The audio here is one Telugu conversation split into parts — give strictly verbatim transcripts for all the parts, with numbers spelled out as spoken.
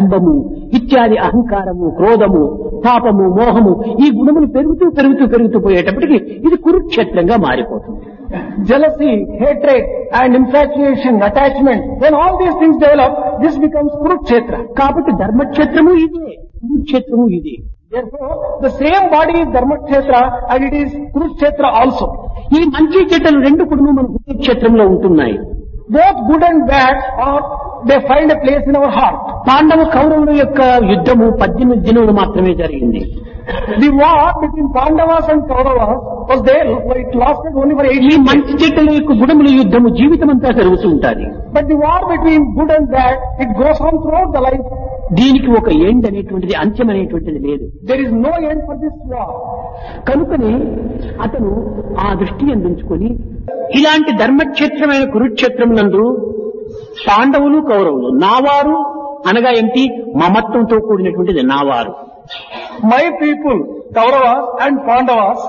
దంభము ఇత్యాది అహంకారము, క్రోధము, తాపము, మోహము ఈ గుణములు పెరుగుతూ పెరుగుతూ పెరుగుతూ పోయేటప్పటికి ఇది కురుక్షేత్రంగా మారిపోతుంది. Jealousy, hatred and infatuation, attachment, when all these things develop, this becomes Kurukshetra. కాబట్టి ధర్మక్షేత్రము ఇదే, కురుక్షేత్రము ఇది. Therefore, the same body is Dharmakshetra and it is Kurukshetra also. ఈ మంచి చెడ్డలు రెండు కూడా మన కురుక్షేత్రంలో ఉంటున్నాయి. Both good and bad are, they find a place in our heart. పాండవ కౌరవుల యొక్క యుద్ధము పద్దెనిమిది దినములు మాత్రమే జరిగింది. The war between Pandavas and Kauravas was there, it lasted only for eight ఈ years. మంచి చెడ్డల యొక్క గుణముల యుద్ధము జీవితం అంతా జరుగుతూ ఉంటుంది. But the war between good and bad, it goes on throughout the life. దీనికి ఒక ఎండ్ అనేటువంటిది, అంత్యం అనేటువంటిది లేదు. There is no end for this war. కనుకనే అతను ఆ దృష్టి అందించుకొని ఇలాంటి ధర్మక్షేత్రమైన కురుక్షేత్రం నందు పాండవులు కౌరవులు నావారు అనగా ఏంటి, మమత్వంతో కూడినటువంటిది నావారు. My people, Kauravas and Pandavas,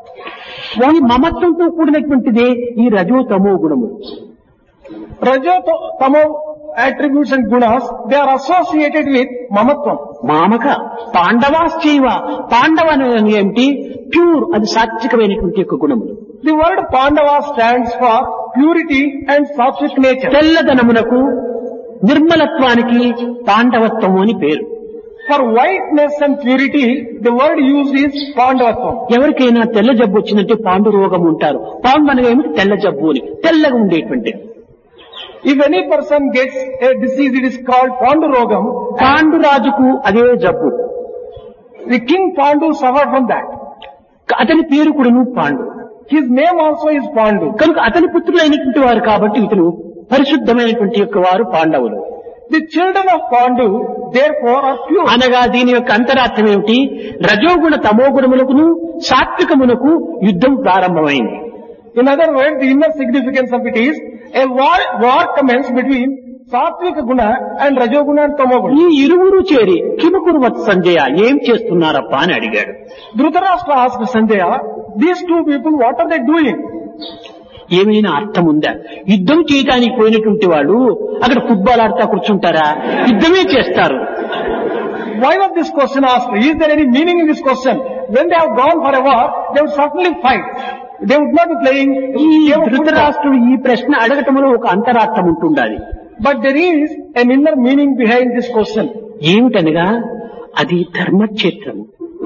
ఈ మమత్వంతో కూడినటువంటిదే ఈ రజో తమో గుణములు. Rajo, Tamo attributes and gunas, they are associated with Mamatvam. మామక పాండవాశ్చైవ, పాండవ అనేది ఏమిటి, ప్యూర్, అది సాత్వికమైనటువంటి యొక్క గుణములు. The word Pandava stands for purity and sattvic nature. తెల్లదనమునకు నిర్మలత్వానికి పాండవత్వము అని పేరు. For whiteness and purity, the word used is Pandavatvam. ఎవరికైనా తెల్ల జబ్బు వచ్చిందంటే పాండు రోగం ఉంటారు. పాండు అనగా ఏమిటి, తెల్ల జబ్బు అని, తెల్లగా ఉండేటువంటి. If any person gets a disease, it is called Pandurogam. Pandu రాజుకు అదే జబ్బు. The king Pandu suffered from that. అతని పేరు కూడాను Pandu. His name also is Pandu. కనుక అతని పుత్రులైనటువంటి వారు కాబట్టి ఇతను పరిశుద్ధమైనటువంటి యొక్క వారు పాండవులు. The children of Pandu, therefore, are pure. అనగా దీని యొక్క అంతరార్థం ఏమిటి, రజోగుణ తమోగుణములకును సాత్వికమునకు యుద్ధం ప్రారంభమైంది. In other words, the inner significance of it is, a war, war commenced between Satvika Guna and Rajoguna and Tamoguna. ఈ ఇరువురు చేరి కిముకురువత్ సంజయ, ఏం చేస్తున్నారప్పా అని అడిగాడు. Dhritarashtra asked Sanjaya, these two people, what are they doing? ఏమైనా అర్థం ఉందా? యుద్ధం చేయడానికి పోయినటువంటి వాళ్ళు అక్కడ ఫుట్బాల్ ఆడుతా కూర్చుంటారా? యుద్ధమే చేస్తారు. Why was this question asked? Is there any meaning in this question? When they have gone for a war, they would certainly fight. They would not be playing. ఈ ధృతరాష్ట్రుడు ఈ ప్రశ్న అడగటంలో ఒక అంతరార్థం ఉంటుండాలి. But there is an inner meaning behind this question. ఏమిటనగా అది Dharmakshetram.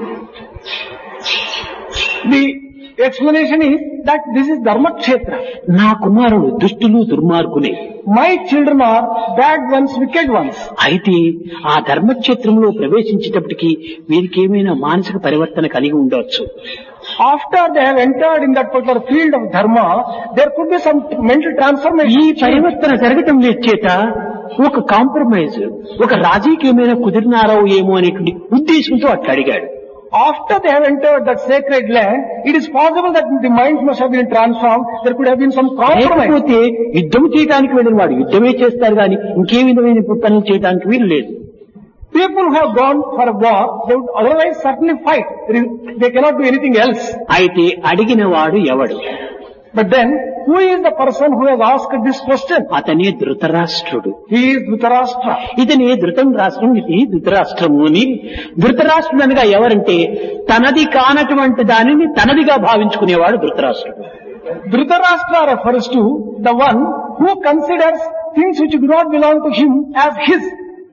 The explanation is that this is Dharma Kshetra. నా కుమారుడు దుష్టులు దుర్మార్గులే. My children are bad ones, wicked ones. అయితే ఆ ధర్మక్షేత్రంలో ప్రవేశించేటప్పటికి వీరికి ఏమైనా మానసిక పరివర్తన కలిగి ఉండవచ్చు. After they have entered in that particular field of dharma, there could be some mental transformation. ఈ పరివర్తన జరగటం చేత ఒక కాంప్రమైజ్, ఒక రాజకీయమైన కుదిరినారో ఏమో అనేటువంటి ఉద్దేశంతో అట్లా అడిగాడు. After they have entered that sacred land, it is possible that the minds must have been transformed. There could have been some compromise. లేకపోతే యుద్ధం చేయడానికి వెళ్ళిన వాడు యుద్ధమే చేస్తారు కానీ ఇంకే విధమైన పనులు చేయడానికి వీలు లేదు. People who have gone for a war, they would otherwise certainly fight. They cannot do anything else. అయితే అడిగిన వాడు ఎవడు? But then, who is the person who has asked this question? అతనే ధృతరాష్ట్రుడు. He is Dhritarashtra. ఇతనే ధృతం రాష్ట్రం, ఇది ధృతరాష్ట్రము అని. ధృతరాష్ట్రుడు అనగా ఎవరంటే తనది కానటువంటి దానిని తనదిగా భావించుకునేవాడు ధృతరాష్ట్రుడు. Dhritarashtra refers to the one who considers things which do not belong to him as his.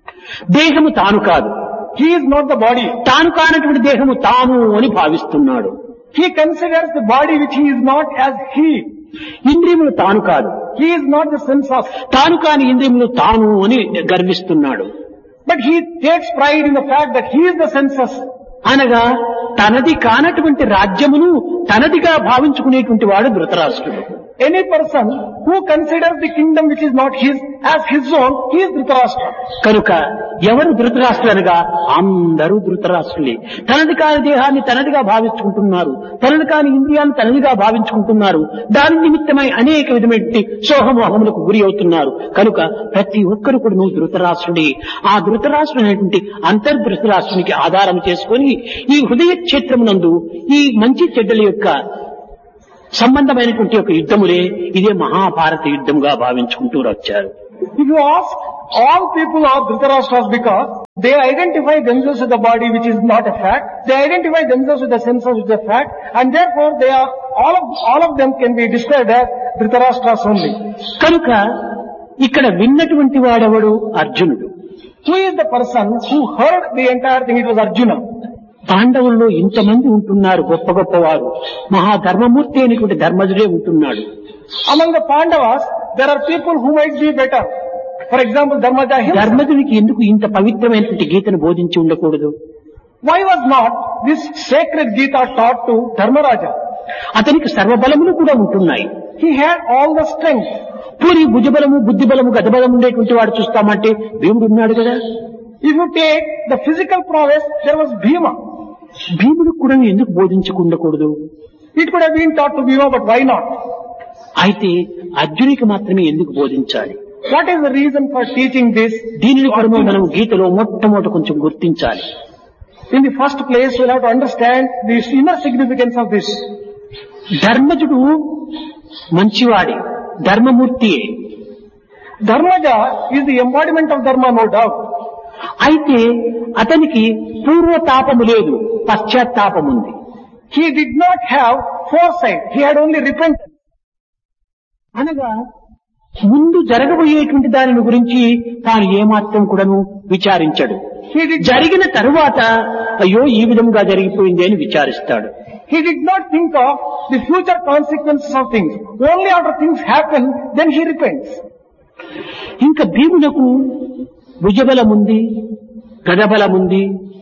దేహము తాను కాదు. He is not the body. తాను కానటువంటి దేహము తాను అని భావిస్తున్నాడు. He considers the body which he is not as he. ఇంద్రియములు తాను కాదు. He is not the senses. తాను కాని ఇంద్రియములు తాను అని గర్విస్తున్నాడు. But he takes pride in the fact that he is the senses. అనగా తనది కానటువంటి రాజ్యమును తనదిగా భావించుకునేటువంటి వాడు ధృతరాష్ట్రుడు. Any person who considers the kingdom which is not his as his own, he is Dhritarashtra. కనుక ఎవరు ధృతరాష్ట్రులు అనగా అందరూ ధృతరాష్ట్రులే. తనది కాని దేహాన్ని తనదిగా భావించుకుంటున్నారు, తనది కాని ఇంద్రియాన్ని తనదిగా భావించుకుంటున్నారు. దాని నిమిత్తమై అనేక విధమైన సోహమోహములకు గురి అవుతున్నారు. కనుక ప్రతి ఒక్కరు కూడా నువ్వు ధృతరాష్ట్రుడే. ఆ ధృతరాష్ట్రుడు అనేటువంటి అంతర్ధృతరాష్ట్రునికి ఆధారం చేసుకొని ఈ హృదయ క్షేత్రమునందు ఈ మంచి చెడ్డల యొక్క సంబంధమైనటువంటి ఒక యుద్ధములే ఇదే మహాభారత యుద్ధంగా భావించుకుంటూ వచ్చారు. If you ask All people are Dhritarashtra's because they identify themselves with the body which is not a fact. They identify themselves with the senses which is a fact. And therefore they are, all of, all of them can be described as Dhritarashtra's only. కనుక ఇక్కడ విన్నటువంటి వాడెవడు? అర్జునుడు. Who is the person who heard the entire thing? It was Arjuna. పాండవుల్లో ఇంతమంది ఉంటున్నారు గొప్ప గొప్పవారు. మహాధర్మమూర్తి అనేటువంటి ధర్మజుడే ఉంటున్నాడు. Among the Pandavas, there are people who might be better. For example, Dharmaja himself. ధర్మజునికి ఎందుకు ఇంత పవిత్రమైనటువంటి గీతను బోధించి ఉండకూడదు? Why was not this sacred Gita taught to Dharmaraja? అతనికి సర్వబలములు కూడా ఉంటున్నాయి. He had all the strength. Puri భుజబలము, బుద్ధిబలము, గతబలము ఉండేటువంటి వాడు చూస్తామంటే భీముడు ఉన్నాడు కదా. If you take the physical prowess, there was Bhima. భీముడు కూడా ఎందుకు బోధించకుండకూడదు? It could have been taught to Bhima, but why not? అయితే అర్జునికి మాత్రమే ఎందుకు బోధించాలి? What is the reason for teaching this? దీనిని కూడా మనం గీతలో మొట్టమొదట కొంచెం గుర్తించాలి. In the first place, we'll have to understand the inner significance of this. ధర్మజుడు మంచివాడే, ధర్మమూర్తియే. Dharmaja is the embodiment of Dharma, no doubt. అయితే అతనికి పూర్వతాపము లేదు, పశ్చాత్తాపం ఉంది. He did not have foresight. He had only repentance. అనగా ముందు జరగబోయేటువంటి దానిని గురించి తాను ఏమాత్రం కూడాను విచారించడు. He did, జరిగిన తరువాత అయ్యో ఈ విధంగా జరిగిపోయింది అని విచారిస్తాడు. he did not think of the future consequences of things. Only after things happen, then he repents. ఇంకా భీమునకు భుజబలముంది, గదబలముంది,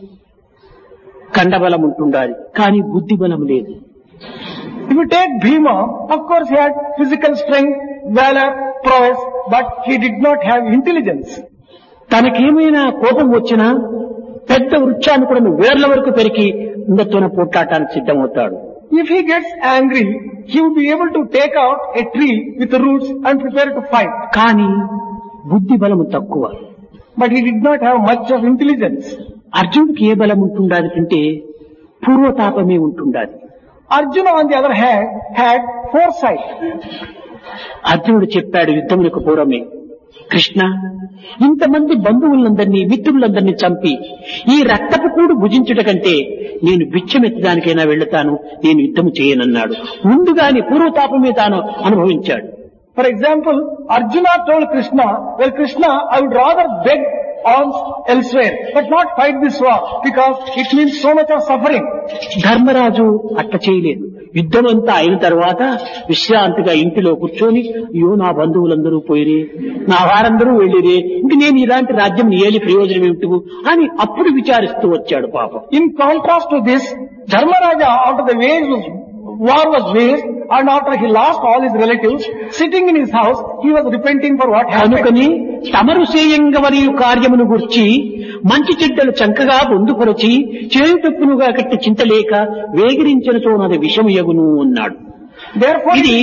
కండబలం ఉంటుండాలి, కానీ బుద్ధి బలం లేదు. If you take Bhima, of course he had physical strength, valor, prowess, but he did not have intelligence. తనకేమైనా కోపం వచ్చినా పెద్ద వృక్షాన్ని కూడా వేర్ల వరకు పెరిగి ఇందతోనే పోట్లాడటానికి సిద్ధమవుతాడు. If he gets angry, he would be able to take out a tree with the roots and prepare to fight. కానీ బుద్ధి బలము తక్కువ. But he did not have much of intelligence. అర్జునుడికి ఏ బలం ఉంటుండాలి అంటే పూర్వతాపమే ఉంటుండాలి. Arjuna, on the other hand, had foresight. అర్జునుడు చెప్పాడు యుద్ధమునకు పూర్వమే, కృష్ణ, ఇంతమంది బంధువులందరినీ మిత్రులందరినీ చంపి ఈ రక్తపు కూడు భుజించుట కంటే నేను బిచ్చమెత్తడానికైనా వెళ్తాను, నేను యుద్ధము చేయనన్నాడు. ముందుగానే పూర్వతాపమే తాను అనుభవించాడు. For example, Arjuna told Krishna, well Krishna, I would rather beg alms elsewhere, but not fight this war, because it means so much of suffering. Dharmaraju అట్ట చేయలేదు. యుద్ధం అంతా అయిన తర్వాత విశ్రాంతిగా ఇంటిలో కూర్చొని, అయ్యో నా బంధువులందరూ పోయిరే, నా వారందరూ వెళ్ళిరే, ఇంక నేను ఇలాంటి రాజ్యం ఏలి ప్రయోజనం ఏమిటి అని అప్పుడు విచారిస్తూ వచ్చాడు పాపం. In contrast to this, Dharmaraja, after the wage was, war was waged, and after he lost all his relatives, sitting in his house, he was repenting for what happened. అనుకని తమరు సేయంగవరియు కార్యమును గుర్చి మంచి చెడ్డలు చంకగా పొందుపరచి చేయుటప్పునుగా కట్టి చింతలేక వేగిరించినతో నది విషమయగును అన్నాడు. Therefore, ఇది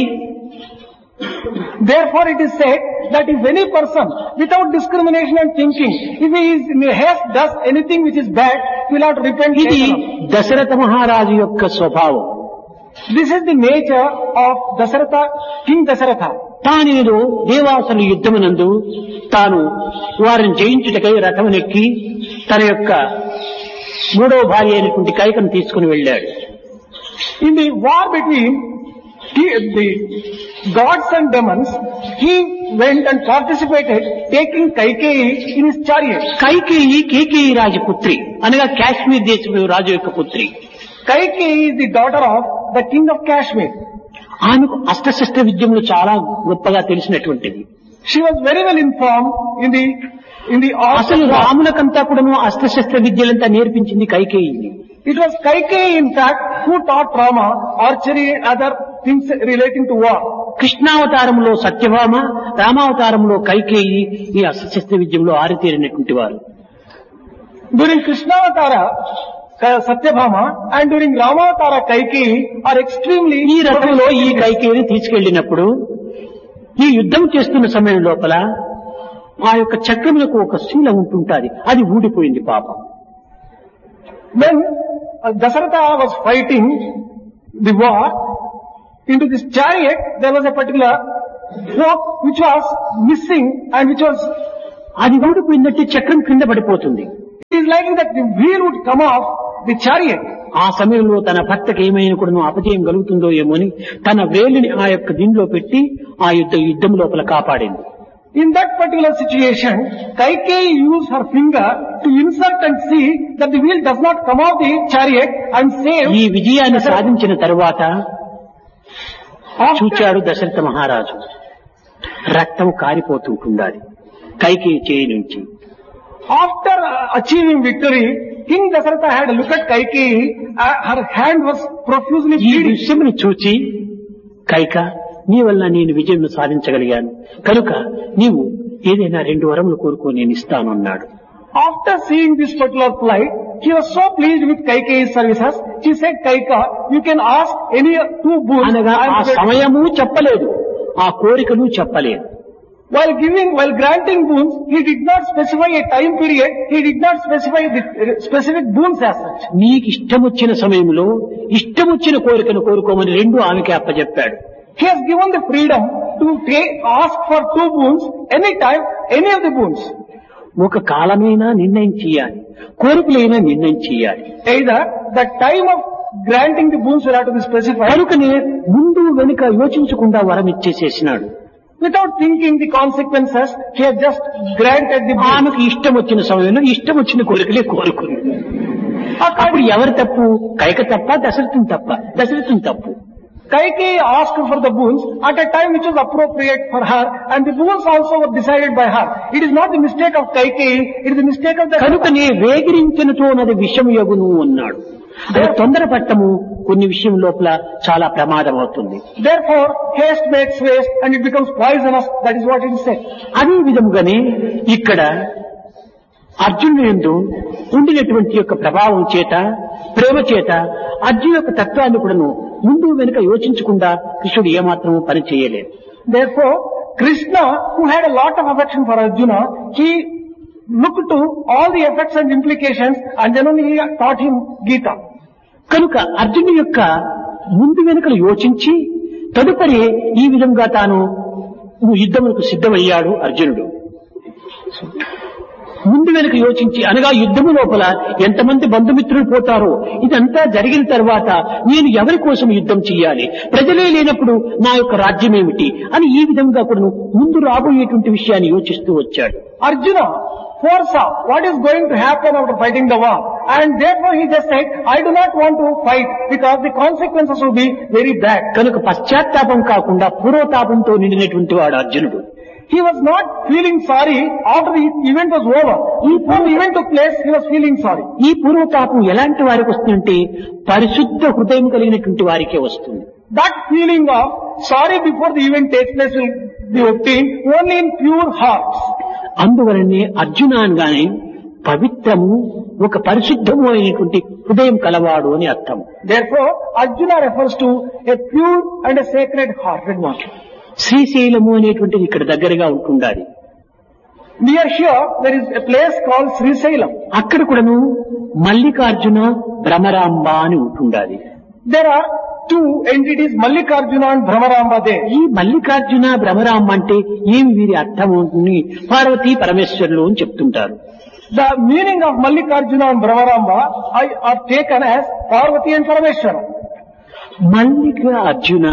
therefore it is said that if any person, without discrimination and thinking, if he is in a haste does anything which is bad, he will have to repent. ఇది later on. దశరథ మహారాజు యొక్క స్వభావం. This is the nature of Dasaratha, King Dasaratha. తానేదో దేవాసుల యుద్ధమునందు తాను వారిని జయించుటకై రథమునెక్కి తన యొక్క మూడవ భార్య అయినటువంటి కైకను తీసుకుని వెళ్ళాడు. In the war between the, the gods and demons, he went and participated, taking Kaikeyi in his chariot. Kaikeyi కేకేయి రాజపుత్రి అనగా కాశ్మీర్ దేశపు రాజు యొక్క పుత్రి. Kaikeyi is the daughter of the king of Kashmir. ఆమెకు అస్త్రశస్త్ర విద్యములు చాలా గొప్పగా తెలిసినటువంటిది. She was very well informed in the in the art అసలు of war. రాములకంతా కూడాను అస్త్రశస్త్ర విద్యలంతా నేర్పించింది Kaikeyi. It was Kaikeyi, in fact, who taught Rama archery and other things relating to war. కృష్ణావతారంలో Satyabhama, రామావతారంలో Kaikeyi ఈ అస్త్రశస్త్ర విద్యలో ఆరితేరినటువంటి వారు. During Krishnavatara, Satyabhama, and during Ramavatara, Kaikeyi are extremely. ఈ రథంలో ఈ కైకేయిని తీసుకెళ్లినప్పుడు ఈ యుద్ధం చేస్తున్న సమయం లోపల ఆ యొక్క చక్రములకు ఒక శీల ఉంటుంటాది, అది ఊడిపోయింది పాపం. When uh, Dasaratha was fighting the war, into this chariot there was a particular rope which was missing and which was అది ఊడిపోయిందంటే చక్రం కింద పడిపోతుంది. It is likely that the wheel would come off the chariot. ఆ సమయంలో తన భర్తకి ఏమైనా కూడా అపజయం కలుగుతుందో ఏమో అని తన వేలిని ఆ యొక్క దీనిలో పెట్టి ఆ యుద్ధ యుద్ధం లోపల కాపాడింది. In that particular situation, Kaikeyi used her finger to insert and see that the wheel does not come off the chariot and save. ఈ విజయాన్ని సాధించిన తరువాత చూచాడు దశరథ మహారాజు, రక్తం కారిపోతుంటుండాలి కైకేయి చేయి నుంచి. After achieving victory, King Dasharatha had a look at Kaikeyi. Uh, her hand was profusely ఈ bleeding. విషయమును చూచి, కైక నీ వల్ల నేను విజయం సాధించగలిగాను కనుక నీవు ఏదైనా రెండు వరములు కోరుకో నేను ఇస్తాను అన్నాడు. After seeing this particular plight, he was so pleased with Kaikeyi's services. She said, Kaika, you can ask any two boons. అనగా ఆ సమయము చెప్పలేదు, ఆ కోరికలు చెప్పలేదు. While giving, while granting boons, he did not specify a time period. He did not specify the specific boons as such. నీకు ఇష్టం వచ్చిన సమయంలో ఇష్టం వచ్చిన కోరికను కోరుకోమని రెండు ఆమెకి అప్పచెప్పాడు. He has given the freedom to take, ask for two boons anytime, any of the boons. ఒక కాలమైనా నిర్ణయం చేయాలి, కోరికలైనా నిర్ణయం చేయాలి. Either the time of granting the boons will have to be specified. కనుకనే ముందు వెనుక యోచించకుండా వరం ఇచ్చేసేసినాడు. Without thinking the consequences, he has just granted the boons. ఆమెకు ఇష్టం వచ్చిన సమయంలో ఇష్టం వచ్చిన కోరికలే కోరుకుంది. అప్పుడు ఎవరు తప్పు? కైక తప్ప, దశరథుని తప్ప? దశరథుని తప్పు. Kaikeyi asked for the boons at a time which was appropriate for her, and the boons also were decided by her. It is not the mistake of Kaikeyi, it is the mistake of the... కనుకనే వేగిరించినతో నది విషం యగును అన్నాడు. అది తొందరపట్టము కొన్ని విషయం లోపల చాలా ప్రమాదం అవుతుంది. Therefore, haste makes waste and it becomes poisonous. That is what it is said. అదే విధముగానే ఇక్కడ అర్జునుడు యందు ఉండినటువంటి యొక్క ప్రభావం చేత, ప్రేమ చేత అర్జును యొక్క తత్వాన్ని కూడాను ముందు వెనుక యోచించకుండా కృష్ణుడు ఏమాత్రము పని చేయలేదు. Therefore, Krishna, who had a lot of affection for Arjuna, he looked to all the effects and implications and then only he taught him Gita. కనుక అర్జునుడి యొక్క ముందు వెనుకలు యోచించి తదుపరి ఈ విధంగా తాను యుద్ధములకు సిద్ధమయ్యాడు అర్జునుడు. ముందు వెనుక యోచించి అనగా యుద్ధము లోపల ఎంతమంది బంధుమిత్రులు పోతారో ఇదంతా జరిగిన తర్వాత నేను ఎవరి కోసం యుద్ధం చేయాలి, ప్రజలే లేనప్పుడు నా యొక్క రాజ్యం ఏమిటి అని ఈ విధంగా కూడా ముందు రాబోయేటువంటి విషయాన్ని యోచిస్తూ వచ్చాడు. Arjuna foresaw what is going to happen after fighting the war, and therefore he just said, I do not want to fight because the consequences will be very bad. కనుక పశ్చాత్తాపం కాకుండా పూర్వతాపంతో నిండినటువంటి వాడు అర్జునుడు. He was not feeling sorry after the event was over. Before the event took place, he was feeling sorry. ఈ పూర్వతాపం ఎలాంటి వారికి వస్తుందంటే పరిశుద్ధ హృదయం కలిగినటువంటి వారికే వస్తుంది. That feeling of sorry before the event takes place will be obtained only in pure hearts. అందువలనే అర్జున అనగానే పవిత్రము, ఒక పరిశుద్ధము అయినటువంటి హృదయం కలవాడు అని అర్థం. Therefore, Arjuna refers to a pure and a sacred hearted one. Srisailam అనేటువంటిది ఇక్కడ దగ్గరగా ఉంటుండాలి. Near here, there is a place called Srisailam. అక్కడ కూడాను మల్లికార్జున భ్రమరాంబ అని ఉంటుండాలి. There are two entities, Mallikarjuna and Bhramaramba there. ఈ మల్లికార్జున భ్రమరాంబ అంటే ఏమి వీరి అర్థం ఉంటుంది? పార్వతీ పరమేశ్వరులు అని చెప్తుంటారు. The meaning of Mallikarjuna and Bhramaramba are taken as Parvati and Parameshwara. మల్లిక అర్జున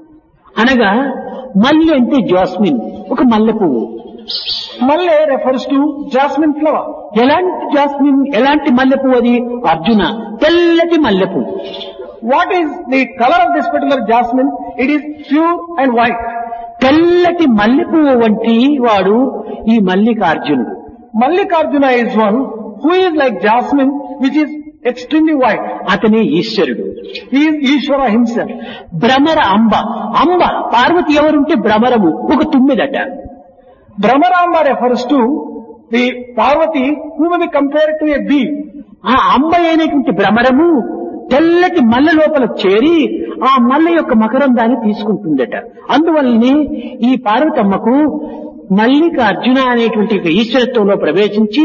అనగా మల్లి అంటే జాస్మిన్, ఒక మల్లె పువ్వు. Malle refers to jasmine flower. ఎలాంటి జాస్మిన్, ఎలాంటి మల్లె పువ్వు అది? అర్జున తెల్లటి మల్లె పువ్వు. What is the color of this particular jasmine? It is pure and white. తెల్లటి మల్లె పువ్వు వంటి వాడు ఈ మల్లికార్జునుడు. Mallikarjuna is one who is like jasmine, which is extremely white. అతనే ఈశ్వరుడు. He is Ishvara himself. Bhramara అంబ, అంబ పార్వతి ఎవరుంటే భ్రమరము ఒక తుమ్మెదట. Brahmaramba refers to the Parvati who may be compared to a bee. ఆ అంబ అయినటువంటి భ్రమరము తెల్లటి మల్లె లోపల చేరి ఆ మల్లె యొక్క మకరందాన్ని తీసుకుంటుందట. అందువల్లనే ఈ పార్వతమ్మకు మల్లిక అర్జున అనేటువంటి ఈశ్వరత్వంలో ప్రవేశించి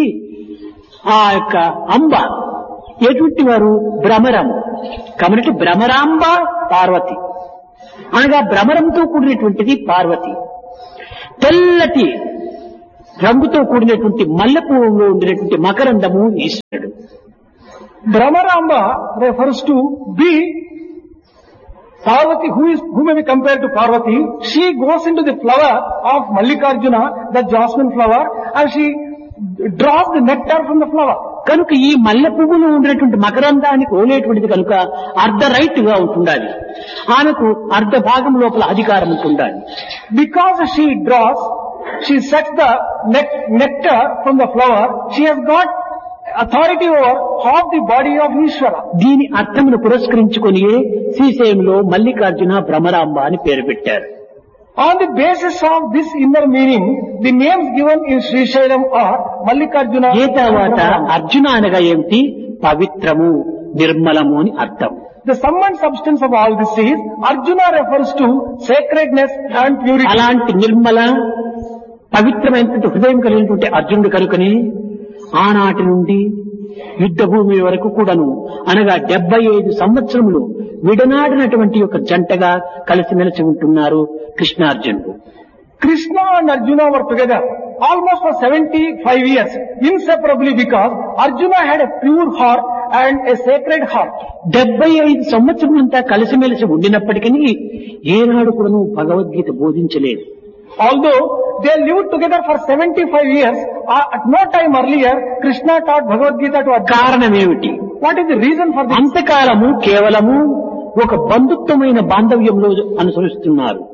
ఆ యొక్క అంబ ఎటువంటి వారు భ్రమరము కాబట్టి భ్రమరాంబ పార్వతి అనగా భ్రమరంతో కూడినటువంటిది పార్వతి. తెల్లటి రంగుతో కూడినటువంటి మల్లె పువ్వులో ఉండేటువంటి మకరందము ఈశ్వరుడు. Brahmaramba refers to be Parvati, who is who may be compared to Parvati. She goes into the flower of Mallikarjuna, the jasmine flower, and she draws the nectar from the flower. కనుక ఈ మల్లె పువ్వులో ఉండేటువంటి మకరందానికి ఓలేటువంటిది కనుక అర్ధ రైట్ గా ఉంటుండాలి, ఆమెకు అర్ధ భాగం లోపల అధికారం ఉంటుండాలి. Because she draws, she sets the nec- nectar from the flower, she has got authority over half the body of Ishvara. దీని అర్థమును పురస్కరించుకొని శ్రీశైలంలో మల్లికార్జున భ్రమరాంబ అని పేరు పెట్టారు. On the basis of this inner meaning, the names given in Sri Shailam are Mallikarjuna. ఏ తర్వాత అర్జున అనగా ఏమిటి? పవిత్రము, నిర్మలము అని అర్థం. The sum and substance of all this is Arjuna refers to sacredness and purity. అలాంటి నిర్మల పవిత్రమైనటువంటి హృదయం కలిగినటువంటి అర్జునుడు కనుకని ఆనాటి నుండి యుద్ధ భూమి వరకు కూడాను అనగా డెబ్బై ఐదు సంవత్సరములు విడనాడినటువంటి ఒక జంటగా కలిసిమెలిసి ఉంటున్నారు కృష్ణార్జునుడు. Krishna and Arjuna were together almost for seventy-five years, inseparably, because Arjuna had a pure heart and a sacred heart. డెబ్బై ఐదు సంవత్సరమంతా కలిసిమెలిసి ఉండినప్పటికీ ఏనాడు కూడాను Bhagavad Gita బోధించలేదు. Although they lived together for seventy-five years, uh, at no time earlier Krishna taught Bhagavad Gita to Arjuna. కారణమేమిటి? What is the reason for this? అంతకాలము కేవలము ఒక బంధుత్వమైన బాంధవ్యంలో అనుసరిస్తున్నారు.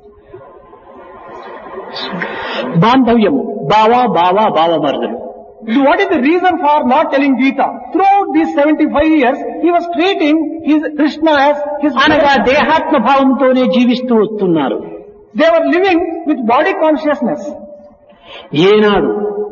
బాంధవ్యము బావా బావా బావమరుదులు. What is the reason for not telling Gita? Throughout these seventy-five years, he was treating his Krishna as his అనగా దేహాత్మ భావంతోనే జీవిస్తూ వస్తున్నారు. They were living with body consciousness. ఏనాడు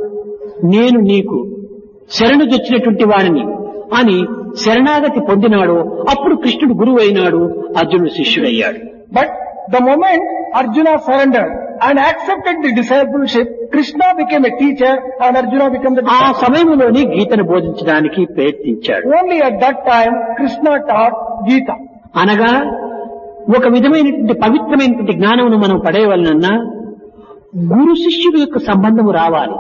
నేను నీకు శరణు తెచ్చినటువంటి వాడిని అని శరణాగతి పొందినాడో అప్పుడు కృష్ణుడు గురువు అయినాడు, అర్జునుడు శిష్యుడయ్యాడు. But the moment Arjuna surrendered and accepted the discipleship, Krishna became a teacher and Arjuna became the ఆ disciple. సమయంలోనే గీతను బోధించడానికి ప్రయత్నించాడు. Only at that time Krishna taught Gita. అనగా ఒక విధమైనటువంటి పవిత్రమైనటువంటి జ్ఞానమును మనం పడేయవలనన్నా గురు శిష్యుడు యొక్క సంబంధము రావాలి.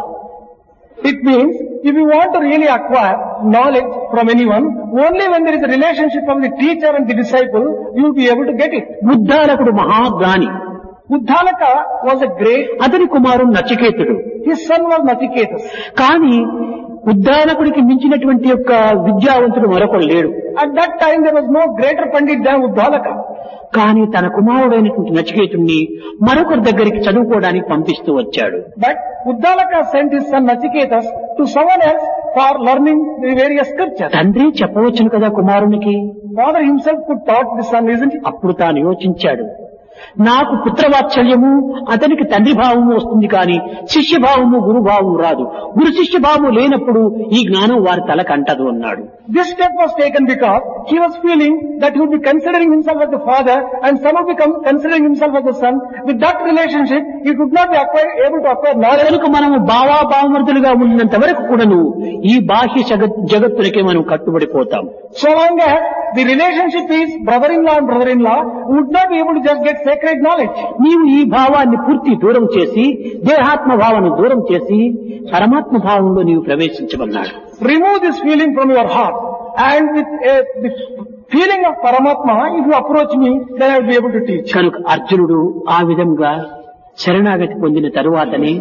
It means if you want to really acquire knowledge from anyone, only when there is a relationship of the teacher and the disciple, you will be able to get it. ఉద్దాలకుడు మహాజ్ఞాని, Uddalaka was a great, అతని కుమారుడు నచికేతుడు. his son was Nachiketas. కానీ ఉద్దాలకుడికి మించినటువంటి యొక్క విద్యావంతుడు మరొకడు లేడు. At that time there was no greater Pandit than Uddalaka. కానీ తన కుమారుడైనటువంటి నచికేతుణ్ణి మరొకరి దగ్గరికి చదువుకోవడానికి పంపిస్తూ వచ్చాడు. But Uddalaka sent his son Nachiketas to someone else for learning the various scriptures. తండ్రి చెప్పవచ్చును కదా కుమారునికి. Father himself could taught the son, isn't it? అప్పుడు తాను యోచించాడు, నాకు పుత్రవాత్సల్యము అతనికి తండ్రి భావము వస్తుంది కానీ శిష్యభావము గురుభావము రాదు. గురు శిష్య భావము లేనప్పుడు ఈ జ్ఞానం వారి తలకంటదు అన్నాడు. This step was taken because he was feeling that he would be considering himself as the father and son would become considering himself as the son. With that relationship, he could not be acquire, able to acquire knowledge. కనుక మనము బావా బావమరుదులుగా ఉన్నంత వరకు కూడాను ఈ బాహ్య జగత్ జగత్తులకే మనం కట్టుబడిపోతాం. So long as the relationship is brother-in-law and brother-in-law, we would not be able to just get sacred knowledge. నీవు ఈ భావాన్ని పూర్తి దూరం చేసి దేహాత్మ భావాన్ని దూరం చేసి పరమాత్మ భావంలో నీవు ప్రవేశించమన్నాడు. Remove this feeling from your heart, and with a, the feeling of Paramatma, if you approach me, then I will be able to teach. కనుక అర్జునుడు ఆ విధంగా శరణాగతి పొందిన తరువాతనే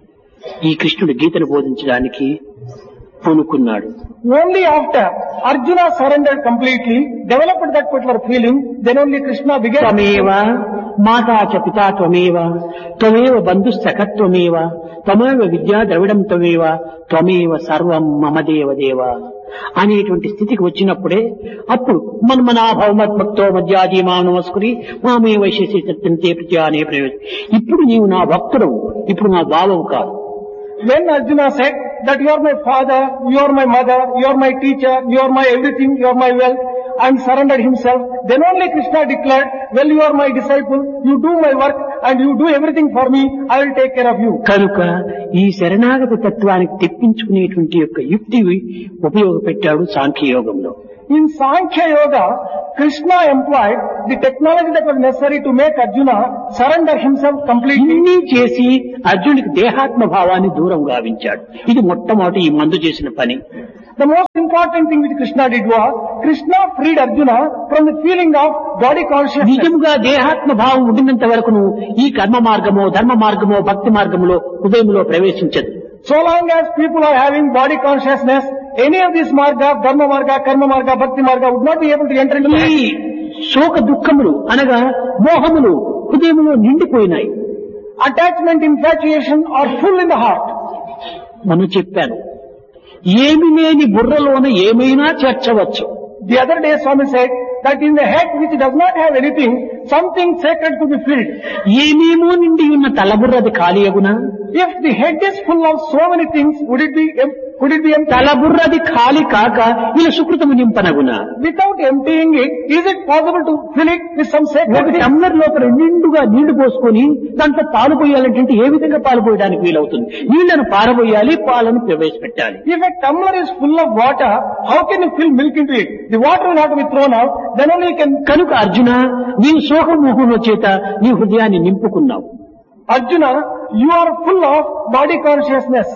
ఈ కృష్ణుడు గీతను బోధించడానికి పూనుకున్నాడు. Only after Arjuna surrendered completely, developed that particular feeling, then only Krishna began. త్వమేవ మాతా చ పితా త్వమేవ త్వమేవ బంధుస్సఖత్వమేవ త్వమేవ విద్యా ద్రవిడం త్వమేవ త్వమేవ సర్వం మమ దేవ దేవ అనేటువంటి స్థితికి వచ్చినప్పుడే అప్పుడు మన్మనాభవమద్భక్తో మధ్యాజీ మా నమస్కరి మామే వైశేషి సత్యంతే ప్రత్యానే ప్రయోజనం. ఇప్పుడు నీవు నా భక్తుడవు, ఇప్పుడు నా భావము కాదు. When Arjuna said that you are my father, you are my mother, you are my teacher, you are my everything, you are my wealth, and surrendered himself, then only Krishna declared, well, you are my disciple, you do my work, and you do everything for me, I will take care of you. కనుక ఈ శరణాగతి తత్వానికి తెప్పించుకునేటువంటి యొక్క యుక్తి ఉపయోగపెట్టాడు సాంఖ్యయోగంలో. In Sankhya Yoga, Krishna employed the technology that was necessary to make Arjuna surrender himself completely. ఇన్ని చేసి అర్జునుడికి దేహాత్మ భావాన్ని దూరం గావించాడు. ఇది మొట్టమొదటి ఈ మందు చేసిన పని. The most important thing which Krishna did was, Krishna freed Arjuna from the feeling of body consciousness. నిజంగా దేహాత్మ భావం ఉండినంత వరకును ఈ కర్మ మార్గమో ధర్మ మార్గమో భక్తి మార్గములో హృదయంలో ప్రవేశించదు. So long as people are having body consciousness, any of these marga, dharma marga, karma marga, bhakti marga would not be able to enter into ఈ life. శోక దుఃఖములు అనగా మోహములు హృదయంలో నిండిపోయినాయి. Attachment, infatuation are full in the heart. మనం చెప్పాను, ఏమి లేని బుర్రలోన ఏమైనా చేర్చవచ్చు. The other day Swami said that in the head which does not have anything, something sacred could be filled. ఏమేమో నిండి ఉన్న తలబుర్రది ఖాళీ అగునా? If the head is full of so many things, would it be em- could it be empty? తలబుర్రది ఖాళీ కాక ఇలా సుకృతము నింపనగునా? Without emptying it, is it possible to fill it with some sacred ఒక things? టమ్లర్ లోపల నిండుగా నీళ్లు పోసుకొని దాంట్లో పాలు పోయాలంటే ఏ విధంగా పాలు పోయడానికి వీలవుతుంది? నీళ్లను పారబోయాలి, పాలను ప్రవేశపెట్టాలి. If a tumbler is full of water, how can you fill milk into it? The water will have to be thrown out, then only you can. కనుక అర్జున, నీవు శోకమోహంలో చేత నీ హృదయాన్ని నింపుకున్నావు. Arjuna, you are full of body consciousness.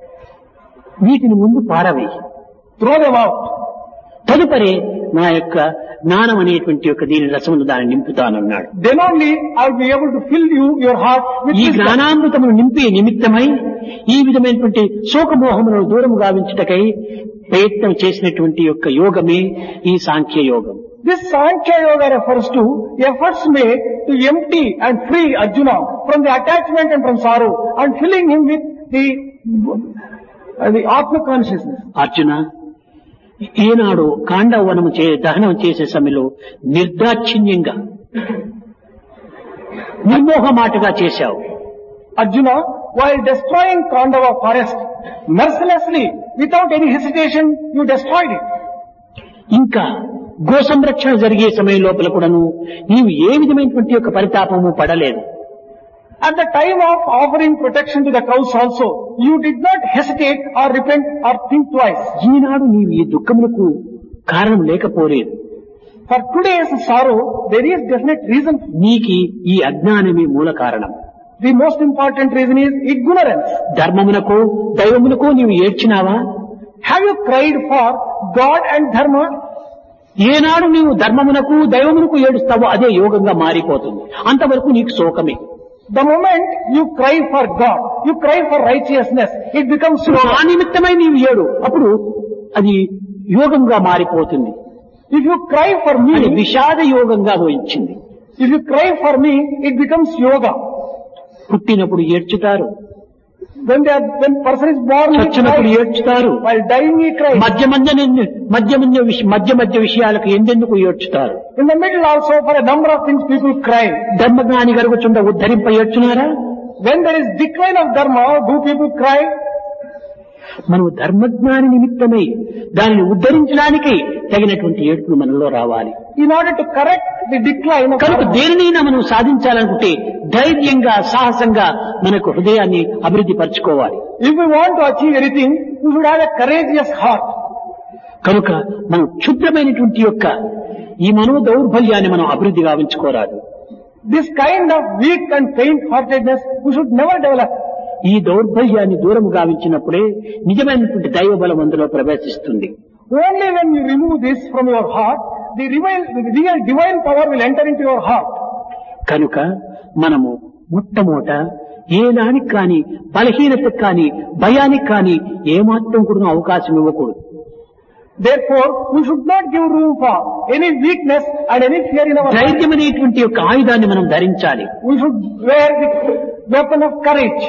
వీటిని ముందు పారవేయి. Throw them out. తదుపరి నా యొక్క జ్ఞానం అనేటువంటి యొక్క దీని రసమును దాన్ని నింపుతానన్నాడు. Then only I will be able to fill you, your heart with ఈ wisdom. జ్ఞానామృతమును నింపే నిమిత్తమై ఈ విధమైనటువంటి శోకమోహములను దూరం గావించుటకై ప్రయత్నం చేసినటువంటి యొక్క యోగమే ఈ సాంఖ్య యోగం. This Sankhya Yoga refers to efforts made to empty and free Arjuna from the attachment and from sorrow and filling him with the, uh, the Atma consciousness. Arjuna, ఈనాడు కాండవనము చే దహనం చేసే సమయంలో నిర్దాక్షిణ్యంగా నిర్మోహమాటగా చేశావు. Arjuna, while destroying Kandava forest, mercilessly, without any hesitation, you destroyed it. ఇంకా గో సంరక్షణ జరిగే సమయం లోపల కూడాను నీవు ఏ విధమైనటువంటి యొక్క పరితాపము పడలేదు. At the time of offering protection to the cows also, you did not hesitate or repent or think twice. ఈనాడు నీవు ఈ దుఃఖములకు కారణం లేకపోలేదు. For today's sorrow, there is definite reason. నీకి ఈ అజ్ఞానమే మూల కారణం. The most important reason is ignorance. ధర్మమునకు దైవమునకు నీవు ఏడ్చినావా? Have you cried for God and Dharma? ఏనాడు నీవు ధర్మమునకు దైవమునకు ఏడుస్తావో అదే యోగంగా మారిపోతుంది. అంతవరకు నీకు శోకమే. The moment you cry for God, you cry for righteousness, it becomes ఆ yoga. నిమిత్తమై నీవు ఏడు, అప్పుడు అది యోగంగా మారిపోతుంది. If you cry for అది me, విషాద యోగంగా వచ్చింది. if you cry for me, it becomes yoga. పుట్టినప్పుడు ఏడ్చుతారు, When they are, when person is born, he చచ్చినప్పుడు cries. ఏడ్చుతారు, While dying, he cries. మధ్య మధ్య మధ్య మధ్య విష- మధ్య మధ్య విషయాలకు ఎందెందుకు ఏడ్చుతారు. In the middle also, for a number of things, people cry. ధర్మజ్ఞాని గరుగుచుండ ఉద్ధరింప ఏడ్చున్నారా? When there is decline of Dharma, do people cry? మనం ధర్మజ్ఞాని నిమిత్తమై దానిని ఉద్ధరించడానికి తగినటువంటి ఏడుపులు మనలో రావాలి. In order to correct the decline of కనుక Dharma, దేనినైనా మనం సాధించాలనుకుంటే ధైర్యంగా సాహసంగా మనకు హృదయాన్ని అభివృద్ధి పరచుకోవాలి. if we want to achieve anything, we should have a courageous heart. కనుక మనం క్షుద్రమైనటువంటి యొక్క ఈ మనో దౌర్బల్యాన్ని మనం అభివృద్ధి గావించుకోరాదు. This kind of weak and faint-heartedness, we should never develop. ఈ దౌర్బల్యాన్ని దూరము గావించినప్పుడే నిజమైనటువంటి దైవ బలం అందులో ప్రవేశిస్తుంది. Only when you remove this from your heart, the real, the real divine power will enter into your heart. కనుక మనము మొట్టమొదట ఏ దానికి కానీ బలహీనతకు కానీ భయానికి కానీ ఏమాత్రం కూడా అవకాశం ఇవ్వకూడదు. Therefore, we should not give room for any weakness and any fear in our heart. ధైర్యం అనేటువంటి యొక్క ఆయుధాన్ని మనం ధరించాలి. We should wear the weapon of courage.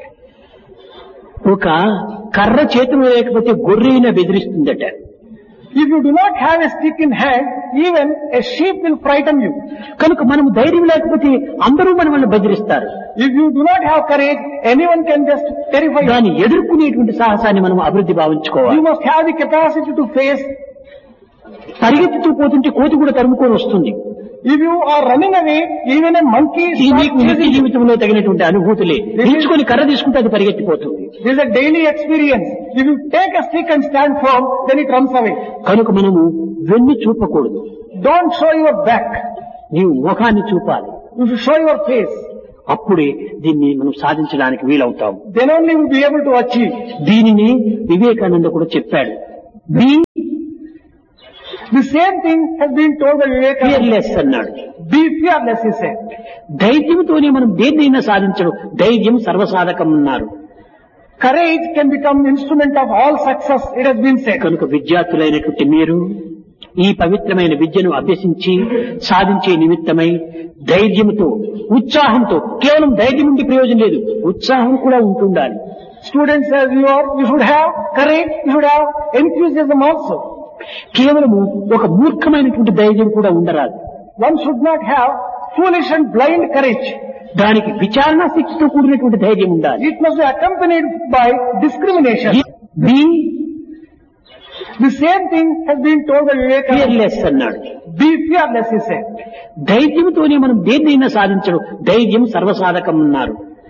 ఒక కర్ర చేతిలో లేకపోతే గొర్రెన బెదిరిస్తుందట. If you do not have a stick in hand, even a sheep will frighten you. కనుక మనం ధైర్యం లేకపోతే అందరూ మనల్ని బెదిరిస్తారు. If you do not have courage, anyone can just terrify you. దాన్ని ఎదుర్కొనేటువంటి సాహసాన్ని మనం అభివృద్ధి భావించుకోవాలి. You must have the capacity to face. పరిగెత్తుతూ పోతుంటే కోతి కూడా తరుముకొని వస్తుంది. If you are running away, even a monkey ఈ starts నీకు నిత్య chasing you. జీవితంలో తగినటువంటి అనుభూతులే. నిల్చుకొని కర్ర తీసుకుంటే అది పరిగెత్తిపోతుంది. This is a daily experience. If you take a stick and stand firm, then it runs away. కనుక మనము వెన్ను చూపకూడదు. Don't show your back. నీవు ముఖాన్ని చూపాలి. You should show your face. అప్పుడే దీన్ని మనం సాధించడానికి వీలవుతాం. Then only you will be able to achieve. దీనిని వివేకానంద కూడా చెప్పాడు. Be The same thing has been told by Vivekananda. Fearless అన్నాడు. Be fearless, he said. ధైర్యంతోనే మనం దేన్నైనా సాధించడం. ధైర్యం సర్వసాధకం అన్నారు. Courage can become instrument of all success, it has been said. కనుక విద్యార్థులైనటువంటి మీరు ఈ పవిత్రమైన విద్యను అభ్యసించి సాధించే నిమిత్తమై ధైర్యంతో ఉత్సాహంతో, కేవలం ధైర్యం నుండి ప్రయోజనం లేదు, ఉత్సాహం కూడా ఉంటుండాలి. Students as you are, you should have courage, you should have enthusiasm also. కేవలము ఒక మూర్ఖమైనటువంటి ధైర్యం కూడా ఉండరాదు. One should not have foolish and blind courage. దానికి విచారణ శక్తితో కూడినటువంటి ధైర్యం ఉండాలి. It must be accompanied by discrimination. Be The same thing has been told by Vivekananda. Fearless అన్నాడు. Be fearless, he said. ధైర్యంతోనే మనం దేన్నైనా సాధించడం. ధైర్యం సర్వసాధకం అన్నారు.